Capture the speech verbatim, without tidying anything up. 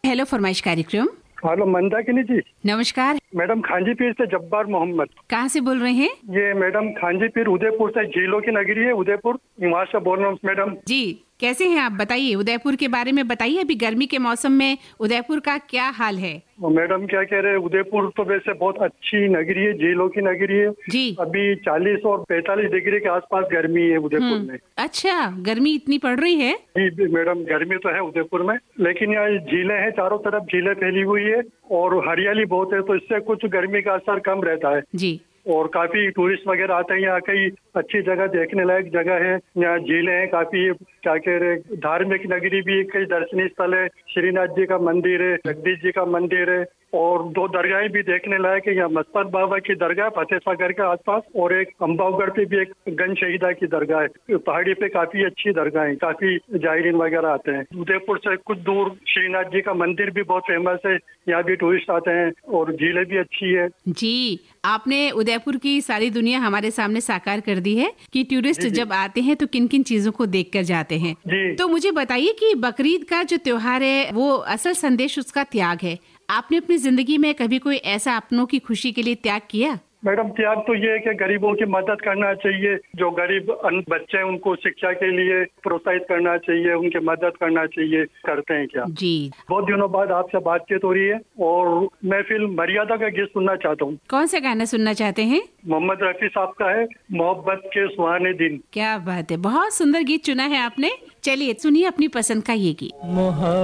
Hello फरमाइश कार्यक्रम। Hello Mandakini जी। नमस्कार मैडम, खांजी पीर से जब्बार मोहम्मद। कहाँ से बोल रहे हैं? ये मैडम खांजी पीर उदयपुर से, झीलों की नगरी है उदयपुर, वहाँ से बोल रहा हूँ मैडम। जी, कैसे हैं आप? बताइए, उदयपुर के बारे में बताइए। अभी गर्मी के मौसम में उदयपुर का क्या हाल है? मैडम क्या कह रहे हैं, उदयपुर तो वैसे बहुत अच्छी नगरी है, झीलों की नगरी है जी। अभी चालीस और पैंतालीस डिग्री के आसपास गर्मी है उदयपुर में। अच्छा, गर्मी इतनी पड़ रही है? जी मैडम, गर्मी तो है उदयपुर में, लेकिन यहाँ झीलें हैं, चारों तरफ झीलें फैली हुई है और हरियाली बहुत है, तो इससे कुछ गर्मी का असर कम रहता है जी। और काफी टूरिस्ट वगैरह आते हैं यहाँ। कई अच्छी जगह, देखने लायक जगह है यहाँ, झीलें हैं काफी, क्या कह रहे, धार्मिक नगरी भी, कई दर्शनीय स्थल है, श्रीनाथ जी का मंदिर है, जगदीश जी का मंदिर है और दो दरगाहें भी देखने लायक है यहाँ। मस्तक बाबा की दरगाह फतेह सागर के आसपास और एक अम्बावगढ़ पे भी एक गन शहीदा की दरगाह है। पहाड़ी पे काफी अच्छी दरगाह है, काफी जायरीन वगैरह आते हैं। उदयपुर से कुछ दूर श्रीनाथ जी का मंदिर भी बहुत फेमस है, यहाँ भी टूरिस्ट आते हैं और झीलें भी अच्छी है। जी, आपने उदयपुर की सारी दुनिया हमारे सामने साकार कर दी है कि टूरिस्ट जब आते हैं तो किन किन चीजों को देख कर जाते हैं। जी। तो मुझे बताइए कि बकरीद का जो त्योहार है वो असल संदेश उसका त्याग है। आपने अपनी जिंदगी में कभी कोई ऐसा अपनों की खुशी के लिए त्याग किया? मैडम, त्याग तो ये है कि गरीबों की मदद करना चाहिए, जो गरीब बच्चे हैं उनको शिक्षा के लिए प्रोत्साहित करना चाहिए, उनकी मदद करना चाहिए। करते हैं क्या जी। बहुत दिनों बाद आपसे बातचीत हो रही है और मैं फिल्म मर्यादा का गीत सुनना चाहता हूँ। कौन सा गाना सुनना चाहते हैं? मोहम्मद रफी साहब का है, मोहब्बत के सुहाने दिन। क्या बात है, बहुत सुंदर गीत चुना है आपने। चलिए सुनिए अपनी पसंद का ये गीत।